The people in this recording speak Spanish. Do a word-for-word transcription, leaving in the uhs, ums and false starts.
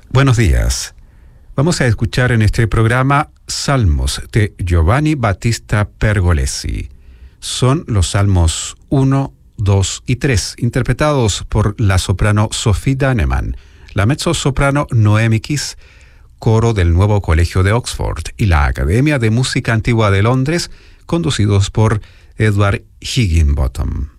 Buenos días. Vamos a escuchar en este programa Salmos de Giovanni Battista Pergolesi. Son los Salmos uno, dos y tres, interpretados por la soprano Sophie Daneman, la mezzosoprano Noemi Kiss, coro del Nuevo Colegio de Oxford y la Academia de Música Antigua de Londres, conducidos por Edward Higginbottom.